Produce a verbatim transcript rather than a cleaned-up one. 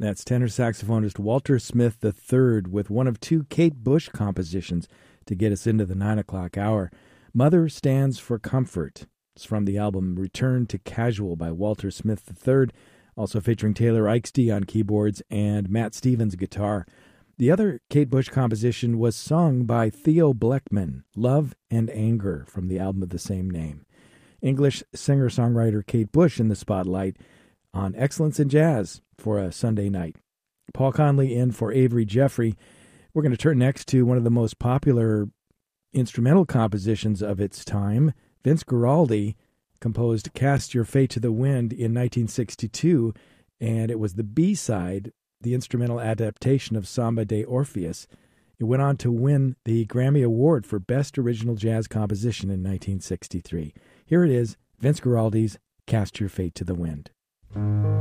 That's tenor saxophonist Walter Smith the third with one of two Kate Bush compositions to get us into the nine o'clock hour. Mother Stands for Comfort. It's from the album Return to Casual by Walter Smith the third, also featuring Taylor Eichstee on keyboards and Matt Stevens guitar. The other Kate Bush composition was sung by Theo Bleckman, Love and Anger, from the album of the same name. English singer-songwriter Kate Bush in the spotlight on Excellence in Jazz for a Sunday night. Paul Conley in for Avery Jeffrey. We're going to turn next to one of the most popular instrumental compositions of its time. Vince Guaraldi composed Cast Your Fate to the Wind in nineteen sixty-two, and it was the B-side, the instrumental adaptation of Samba de Orpheus. It went on to win the Grammy Award for Best Original Jazz Composition in nineteen sixty-three. Here it is, Vince Guaraldi's Cast Your Fate to the Wind.